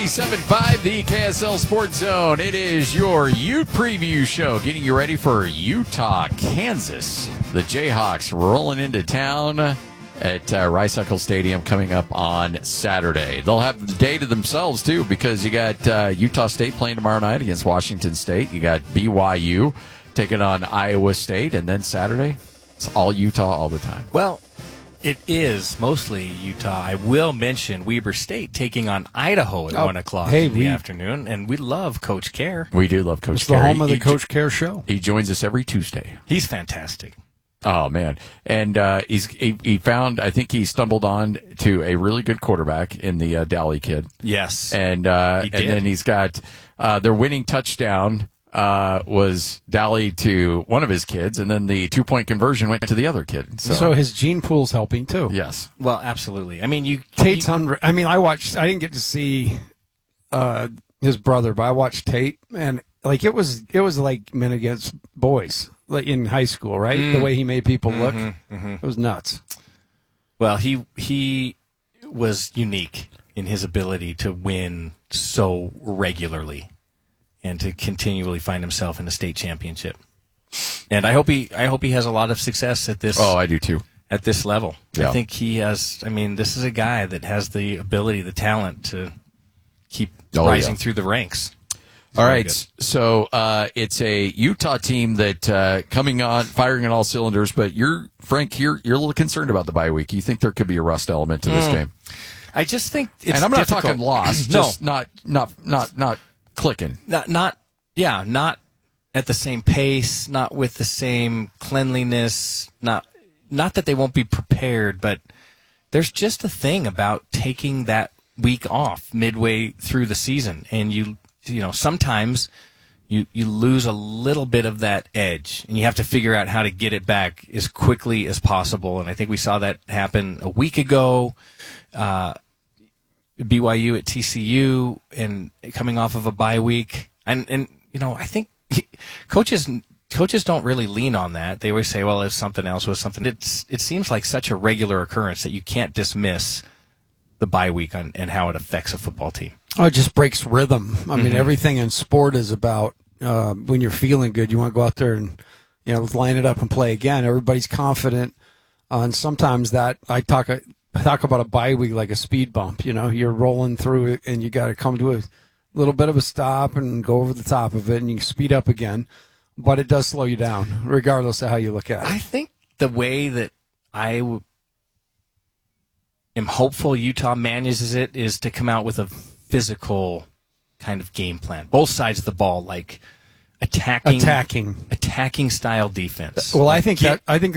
97.5, the KSL Sports Zone. It is your Ute Preview Show, getting you ready for Utah, Kansas. The Jayhawks rolling into town at Rice-Eccles Stadium coming up on Saturday. They'll have the day to themselves, too, because you got Utah State playing tomorrow night against Washington State. You got BYU taking on Iowa State, and then Saturday, it's all Utah all the time. Well, it is mostly Utah. I will mention Weber State taking on Idaho at 1 o'clock in the afternoon, and we love Coach Care. We do love Coach It's Care. the home of the Coach Care show. He joins us every Tuesday. He's fantastic. Oh, man. And he found, I think he stumbled on to a really good quarterback in the Dally kid. Yes. And then he's got their winning touchdown was Dally to one of his kids, and then the 2-point conversion went to the other kid. So his gene pool's helping too. Yes. Well, absolutely. I mean, Tate's I didn't get to see his brother, but I watched Tate, and like it was like men against boys, like in high school, right? The way he made people look, it was nuts. Well, he was unique in his ability to win so regularly and to continually find himself in a state championship. And I hope he has a lot of success at this. Oh, I do too. At this level. Yeah. I think he has, this is a guy that has the ability, the talent to keep rising through the ranks. All right, so it's a Utah team that coming on, firing on all cylinders, but Frank, you're a little concerned about the bye week. You think there could be a rust element to this game? I just think it's and I'm not difficult. talking loss, just not clicking. Not at the same pace, not with the same cleanliness, not that they won't be prepared, but there's just a thing about taking that week off midway through the season, and you sometimes you lose a little bit of that edge, and you have to figure out how to get it back as quickly as possible. And I think we saw that happen a week ago. BYU at TCU and coming off of a bye week. And I think coaches don't really lean on that. They always say, well, if something else was something. It seems like such a regular occurrence that you can't dismiss the bye week and how it affects a football team. Oh, it just breaks rhythm. I mean, everything in sport is about when you're feeling good, you want to go out there and line it up and play again. Everybody's confident. And sometimes that I talk about a bye week like a speed bump. You're rolling through it, and you got to come to a little bit of a stop and go over the top of it, and you speed up again. But it does slow you down, regardless of how you look at it. I think the way that I am hopeful Utah manages it is to come out with a physical kind of game plan. Both sides of the ball, like attacking style defense. Well, I think